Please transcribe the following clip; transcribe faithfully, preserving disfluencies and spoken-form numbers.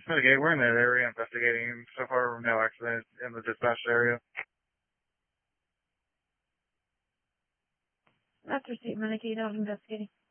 Okay, we're in that area investigating. So far, no accidents in the dispatch area. That's received, Medicaid, out investigating.